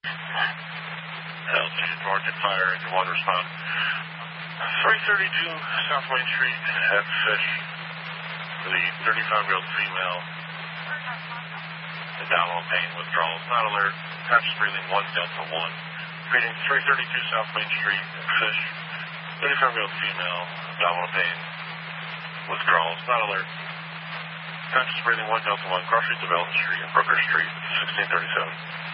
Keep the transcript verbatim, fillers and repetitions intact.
Altitude Market Fire, and one respond. three thirty-two South Main Street at Fish. The thirty-five-year-old female. Abdominal pain, withdrawals, not alert. Conscious breathing, one Delta one. Reading three thirty-two South Main Street at Fish. thirty-five-year-old female. Abdominal pain, withdrawals, not alert. Conscious breathing, one Delta one. Cross Street, Development Street, and Brooker Street, sixteen thirty-seven.